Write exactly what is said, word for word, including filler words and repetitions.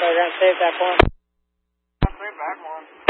they're going to save that point. I'll save that one.